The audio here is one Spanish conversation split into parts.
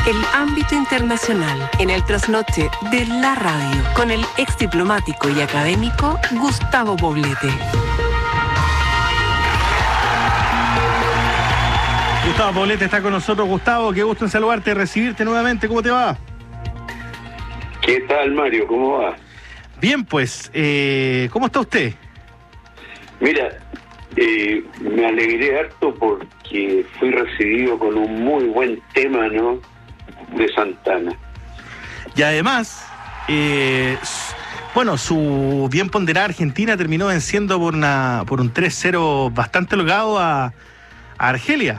El ámbito internacional en el trasnoche de la radio con el ex diplomático y académico Gustavo Poblete. Gustavo Poblete está con nosotros. Gustavo, qué gusto en saludarte, recibirte nuevamente. ¿Cómo te va? ¿Qué tal, Mario? ¿Cómo va? Bien, pues, ¿cómo está usted? Mira, me alegré harto porque fui recibido con un muy buen tema, ¿no?, de Santana. Y además, bueno, su bien ponderada Argentina terminó venciendo por un 3-0 bastante holgado a Argelia.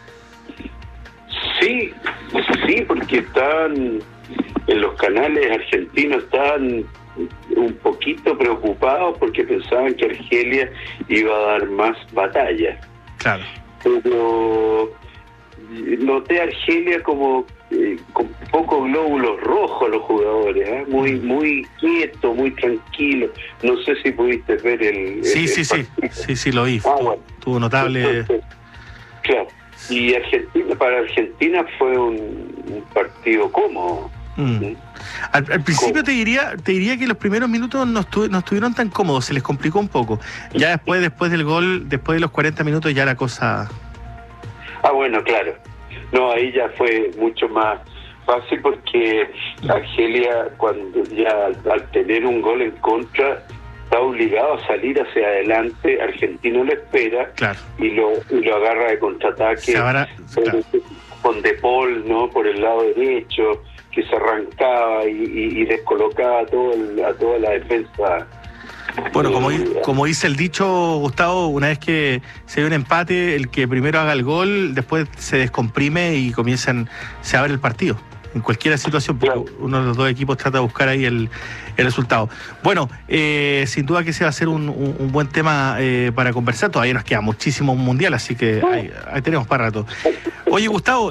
Sí, porque están en los canales argentinos, estaban un poquito preocupados porque pensaban que Argelia iba a dar más batalla. Claro. Pero noté a Argelia como con pocos glóbulos rojos los jugadores, ¿eh? Muy quieto, muy tranquilo. No sé si pudiste ver el Sí, lo vi. Bueno. Tuvo notable. Claro. Y para Argentina fue un partido cómodo. Al principio te diría que los primeros minutos no estuvieron tan cómodos, se les complicó un poco. Ya después del gol, después de los 40 minutos ya la cosa... Bueno, claro. No, ahí ya fue mucho más fácil porque Argelia, cuando ya al tener un gol en contra, está obligado a salir hacia adelante. Argentino lo espera, claro, y lo agarra de contraataque, claro, con De Paul, ¿no?, por el lado derecho, que se arrancaba y descolocaba a toda la defensa. Bueno, como dice el dicho, Gustavo, una vez que se ve un empate, el que primero haga el gol, después se descomprime y se abre el partido. En cualquier situación, porque uno de los dos equipos trata de buscar ahí el resultado. Bueno, sin duda que ese va a ser un buen tema para conversar. Todavía nos queda muchísimo mundial, así que ahí tenemos para rato. Oye, Gustavo...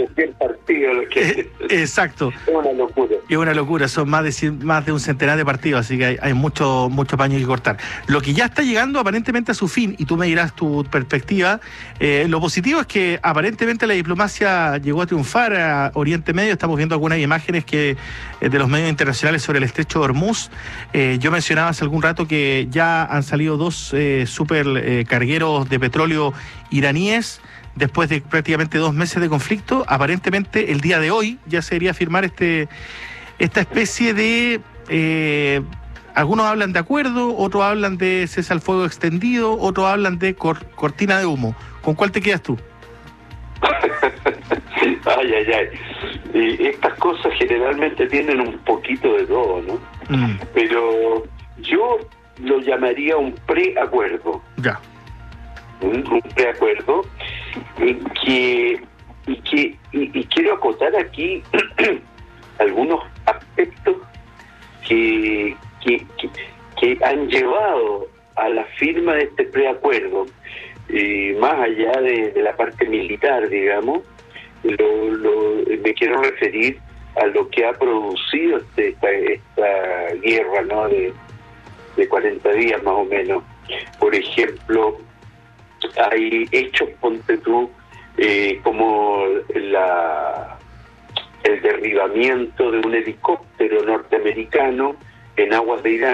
exacto. Es una locura, son más de un centenar de partidos, así que hay mucho paño que cortar. Lo que ya está llegando aparentemente a su fin, y tú me dirás tu perspectiva, lo positivo es que aparentemente la diplomacia llegó a triunfar a Oriente Medio. Estamos viendo algunas imágenes de los medios internacionales sobre el estrecho de Hormuz. Yo mencionaba hace algún rato que ya han salido dos super cargueros de petróleo iraníes después de prácticamente 2 meses de conflicto. Aparentemente el día de hoy ya se debería firmar esta especie de... algunos hablan de acuerdo, otros hablan de cese al fuego extendido, otros hablan de cortina de humo. ¿Con cuál te quedas tú? Ay. Y estas cosas generalmente tienen un poquito de todo, ¿no? Pero yo lo llamaría un preacuerdo. Ya. Un preacuerdo y quiero acotar aquí algunos aspectos que han llevado a la firma de este preacuerdo, más allá de la parte militar, digamos. Me quiero referir a lo que ha producido esta guerra, ¿no?, de 40 días más o menos. Por ejemplo, hay hechos, ponte tú, como el derribamiento de un helicóptero norteamericano en aguas de Irán.